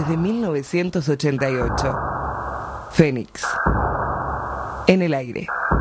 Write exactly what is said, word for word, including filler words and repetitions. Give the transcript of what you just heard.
desde mil novecientos ochenta y ocho. Fénix. En el aire.